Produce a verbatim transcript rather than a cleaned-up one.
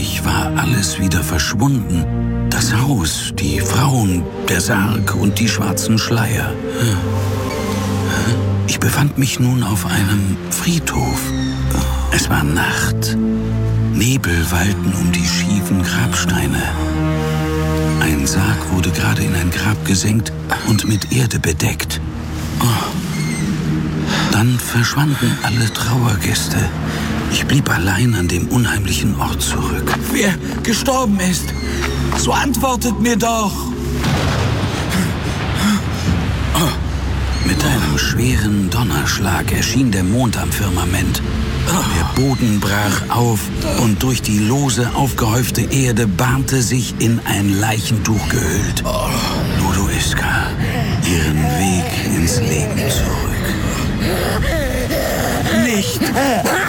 Plötzlich war alles wieder verschwunden. Das Haus, die Frauen, der Sarg und die schwarzen Schleier. Ich befand mich nun auf einem Friedhof. Es war Nacht. Nebel wallten um die schiefen Grabsteine. Ein Sarg wurde gerade in ein Grab gesenkt und mit Erde bedeckt. Dann verschwanden alle Trauergäste. Ich blieb allein an dem unheimlichen Ort zurück. Wer gestorben ist, so antwortet mir doch. Mit einem schweren Donnerschlag erschien der Mond am Firmament. Der Boden brach auf und durch die lose aufgehäufte Erde bahnte sich in ein Leichentuch gehüllt Ludoiska ihren Weg ins Leben zurück. Nicht